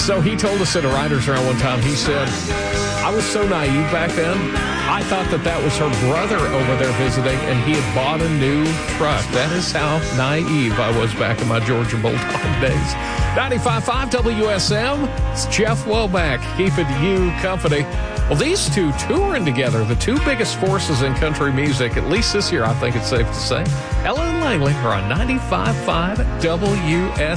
So he told us at a writer's round one time, he said, I was so naive back then. I thought that was her brother over there visiting, and he had bought a new truck. That is how naive I was back in my Georgia Bulldog days. 95.5 WSM, it's Jeff Womack keeping you company. Well, these two touring together, the two biggest forces in country music, at least this year, I think it's safe to say. Ella and Langley are on 95.5 WSM.